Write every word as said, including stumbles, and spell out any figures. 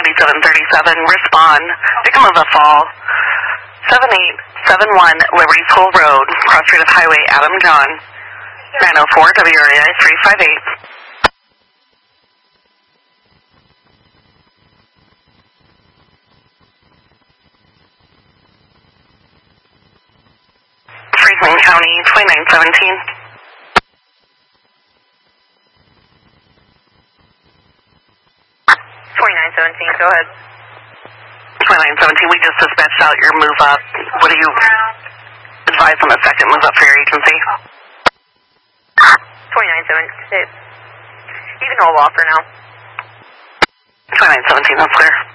ninety-seven thirty-seven, respond. Victim of a fall. seven eight seven one Liberty School Road, cross street of Highway Adam John. nine oh four W R A I three five eight. Franklin County, twenty-nine seventeen. twenty-nine seventeen, go ahead. twenty-nine seventeen, we just dispatched out your move up. What do you advise on the second move up for your agency? twenty-nine seventeen. You can hold off for now. twenty-nine seventeen, that's clear.